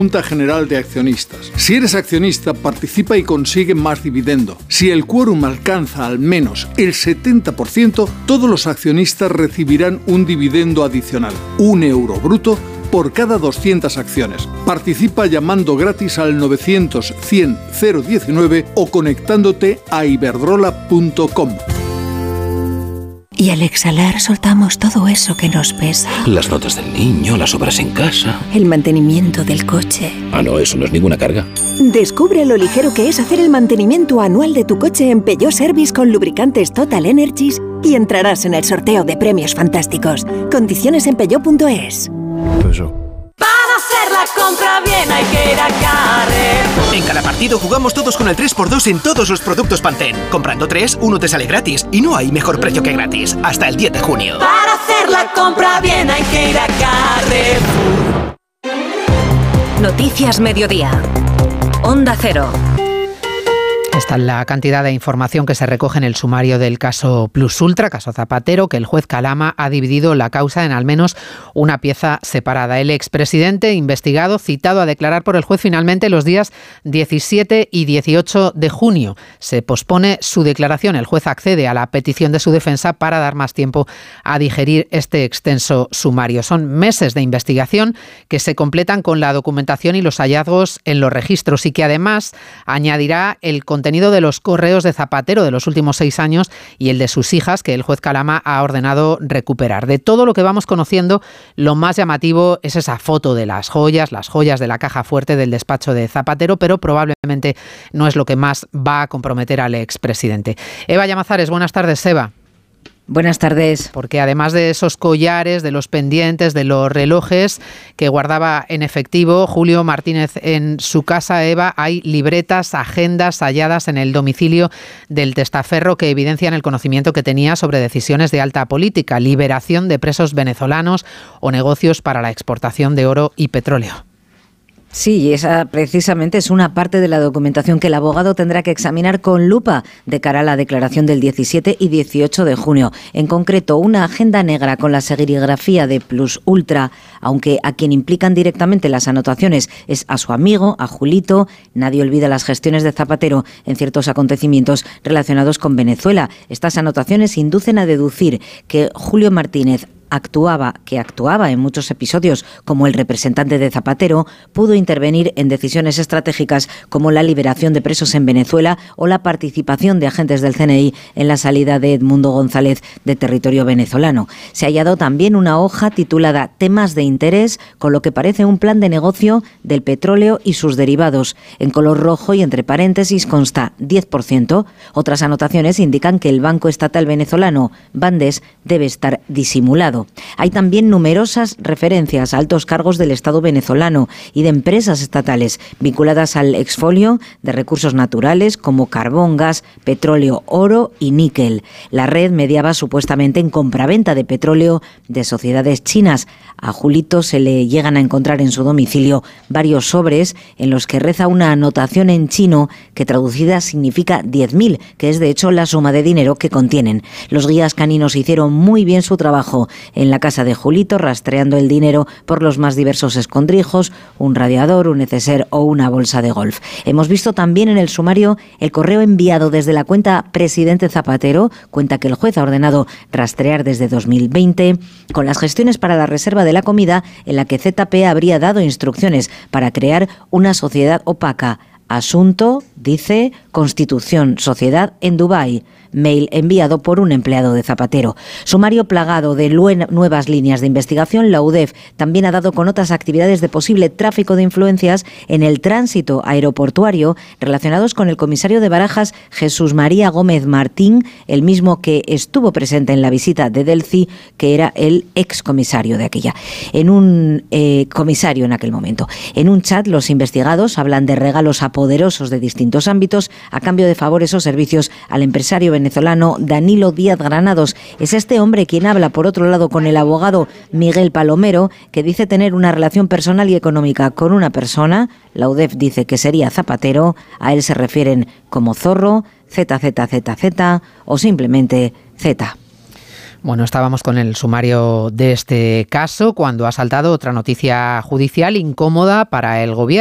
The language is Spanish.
Junta General de Accionistas. Si eres accionista, participa y consigue más dividendo. Si el quórum alcanza al menos el 70%, todos los accionistas recibirán un dividendo adicional, €1 bruto, por cada 200 acciones. Participa llamando gratis al 900 100 019 o conectándote a iberdrola.com. Y al exhalar soltamos todo eso que nos pesa. Las notas del niño, las obras en casa. El mantenimiento del coche. Ah, no, eso no es ninguna carga. Descubre lo ligero que es hacer el mantenimiento anual de tu coche en Peugeot Service con lubricantes Total Energies y entrarás en el sorteo de premios fantásticos. Condiciones en peugeot.es. Para hacer la compra bien hay que ir a Carrefour. En cada partido jugamos todos con el 3x2 en todos los productos Pantene. Comprando 3, uno te sale gratis. Y no hay mejor precio que gratis. Hasta el 10 de junio. Para hacer la compra bien hay que ir a Carrefour. Noticias Mediodía. Onda Cero. Esta es la cantidad de información que se recoge en el sumario del caso Plus Ultra, caso Zapatero, que el juez Calama ha dividido la causa en al menos una pieza separada. El expresidente investigado, citado a declarar por el juez finalmente los días 17 y 18 de junio. Se pospone su declaración. El juez accede a la petición de su defensa para dar más tiempo a digerir este extenso sumario. Son meses de investigación que se completan con la documentación y los hallazgos en los registros y que además añadirá el contenido de los correos de Zapatero de los últimos 6 años y el de sus hijas que el juez Calama ha ordenado recuperar. De todo lo que vamos conociendo, lo más llamativo es esa foto de las joyas de la caja fuerte del despacho de Zapatero, pero probablemente no es lo que más va a comprometer al expresidente. Eva Llamazares, buenas tardes, Eva. Buenas tardes. Porque además de esos collares, de los pendientes, de los relojes que guardaba en efectivo Julio Martínez en su casa, Eva, hay libretas, agendas halladas en el domicilio del testaferro que evidencian el conocimiento que tenía sobre decisiones de alta política, liberación de presos venezolanos o negocios para la exportación de oro y petróleo. Sí, esa precisamente es una parte de la documentación que el abogado tendrá que examinar con lupa de cara a la declaración del 17 y 18 de junio. En concreto, una agenda negra con la serigrafía de Plus Ultra, aunque a quien implican directamente las anotaciones es a su amigo, a Julito. Nadie olvida las gestiones de Zapatero en ciertos acontecimientos relacionados con Venezuela. Estas anotaciones inducen a deducir que Julio Martínez actuaba en muchos episodios como el representante de Zapatero, pudo intervenir en decisiones estratégicas como la liberación de presos en Venezuela o la participación de agentes del CNI en la salida de Edmundo González de territorio venezolano. Se ha hallado también una hoja titulada Temas de interés, con lo que parece un plan de negocio del petróleo y sus derivados. En color rojo y entre paréntesis consta 10%. Otras anotaciones indican que el Banco Estatal venezolano, Bandes, debe estar disimulado. Hay también numerosas referencias a altos cargos del Estado venezolano y de empresas estatales vinculadas al exfolio de recursos naturales como carbón, gas, petróleo, oro y níquel. La red mediaba supuestamente en compraventa de petróleo de sociedades chinas. A Julito se le llegan a encontrar en su domicilio varios sobres en los que reza una anotación en chino que traducida significa 10.000, que es de hecho la suma de dinero que contienen. Los guías caninos hicieron muy bien su trabajo en la casa de Julito, rastreando el dinero por los más diversos escondrijos, un radiador, un neceser o una bolsa de golf. Hemos visto también en el sumario el correo enviado desde la cuenta Presidente Zapatero, cuenta que el juez ha ordenado rastrear desde 2020, con las gestiones para la reserva de la comida, en la que ZP habría dado instrucciones para crear una sociedad opaca. Asunto, dice, constitución, sociedad en Dubái. Mail enviado por un empleado de Zapatero. Sumario plagado de nuevas líneas de investigación. La UDEF también ha dado con otras actividades de posible tráfico de influencias en el tránsito aeroportuario relacionados con el comisario de Barajas, Jesús María Gómez Martín, el mismo que estuvo presente en la visita de Delcy, que era el excomisario de aquella. En un comisario en aquel momento. En un chat, los investigados hablan de regalos a poderosos de distintos ámbitos a cambio de favores o servicios al empresario venezolano Danilo Díaz Granados. Es este hombre quien habla, por otro lado, con el abogado Miguel Palomero, que dice tener una relación personal y económica con una persona. La UDEF dice que sería Zapatero. A él se refieren como Zorro, ZZZZ o simplemente Z. Bueno, estábamos con el sumario de este caso cuando ha saltado otra noticia judicial incómoda para el gobierno.